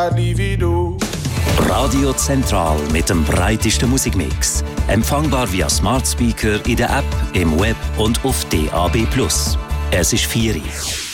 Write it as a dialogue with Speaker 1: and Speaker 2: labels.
Speaker 1: I divido.
Speaker 2: Radio Zentral mit dem breitesten Musikmix. Empfangbar via Smart Speaker in der App, im Web und auf DAB+. Es ist 4 Uhr.